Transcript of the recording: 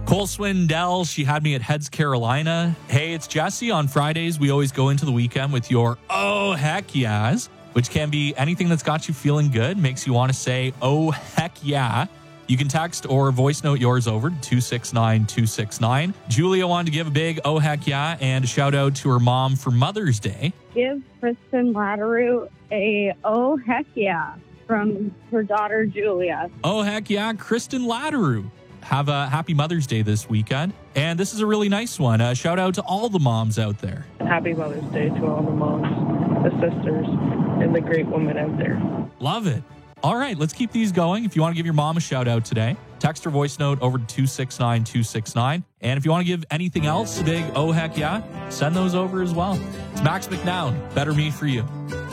Cole Swindell, she had me at Heads Carolina. Hey, it's Jesse. On Fridays, we always go into the weekend with your oh heck yes, which can be anything that's got you feeling good, makes you want to say oh heck yeah. You can text or voice note yours over to 269-269. Julia wanted to give a big oh heck yeah and a shout out to her mom for Mother's Day. Give Kristen Latteru a oh heck yeah from her daughter Julia. Oh heck yeah, Kristen Latteru. Have a happy Mother's Day this weekend. And this is a really nice one. Shout out to all the moms out there. Happy Mother's Day to all the moms, the sisters, and the great women out there. Love it. All right, let's keep these going. If you want to give your mom a shout out today, text or voice note over to 269-269. And if you want to give anything else a big oh heck yeah, send those over as well. It's Max McNown, Better Me For You.